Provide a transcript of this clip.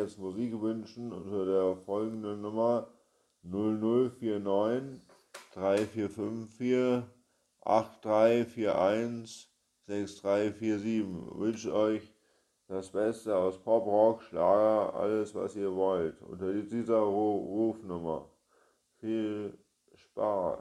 jetzt Musik wünschen unter der folgenden Nummer 0049 3454 8341 6347. Ich wünsche euch das Beste aus Pop, Rock, Schlager, alles was ihr wollt, unter dieser Rufnummer. Viel Spaß!